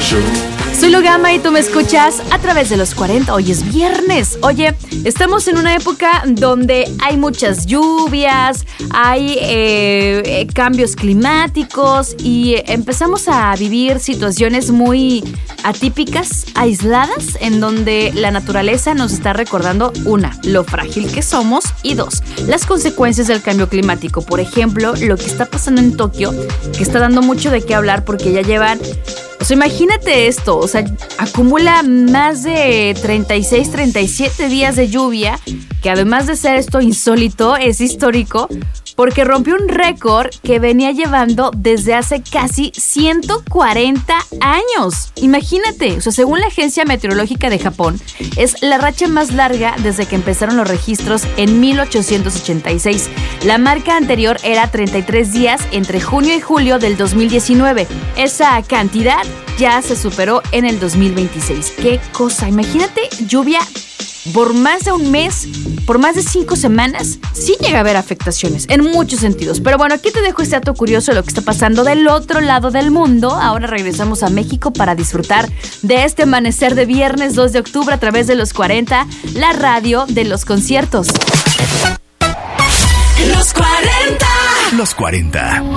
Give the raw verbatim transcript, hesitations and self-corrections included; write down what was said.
Show. Soy Logama y tú me escuchas a través de los cuarenta. Hoy es viernes. Oye, estamos en una época donde hay muchas lluvias, hay eh, eh, cambios climáticos y empezamos a vivir situaciones muy atípicas, aisladas, en donde la naturaleza nos está recordando, una, lo frágil que somos, y dos, las consecuencias del cambio climático. Por ejemplo, lo que está pasando en Tokio, que está dando mucho de qué hablar porque ya llevan... O sea, imagínate esto, o sea, acumula más de treinta y seis, treinta y siete días de lluvia, que además de ser esto insólito, es histórico, porque rompió un récord que venía llevando desde hace casi ciento cuarenta años. Imagínate, o sea, según la Agencia Meteorológica de Japón, es la racha más larga desde que empezaron los registros en mil ochocientos ochenta y seis. La marca anterior era treinta y tres días entre junio y julio del dos mil diecinueve. Esa cantidad ya se superó en el dos mil veintiséis. ¡Qué cosa! Imagínate lluvia por más de un mes, por más de cinco semanas. Sí llega a haber afectaciones en muchos sentidos. Pero bueno, aquí te dejo este dato curioso de lo que está pasando del otro lado del mundo. Ahora regresamos a México para disfrutar de este amanecer de viernes dos de octubre a través de los cuarenta, la radio de los conciertos. Los cuarenta. Los cuarenta.